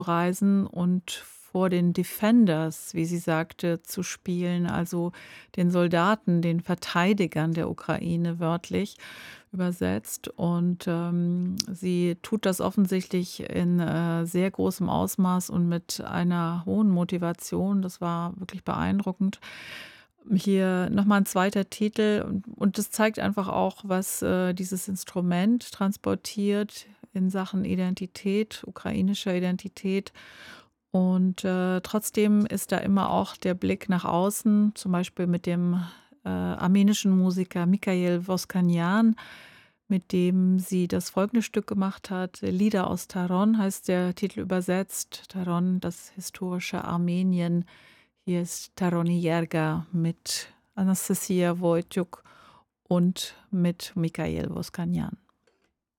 reisen und vor den Defenders, wie sie sagte, zu spielen, also den Soldaten, den Verteidigern der Ukraine wörtlich übersetzt. Und, sie tut das offensichtlich in, sehr großem Ausmaß und mit einer hohen Motivation. Das war wirklich beeindruckend. Hier noch mal 'n zweiter Titel und das zeigt einfach auch, was, dieses Instrument transportiert in Sachen Identität, ukrainischer Identität. Und, trotzdem ist da immer auch der Blick nach außen, zum Beispiel mit dem, armenischen Musiker Michail Voskanjan, mit dem sie das folgende Stück gemacht hat. „Lieder aus Taron" heißt der Titel übersetzt. Taron, das historische Armenien. Hier ist Taroni Jerga mit Anastasia Wojciuk und mit Michail Voskanjan.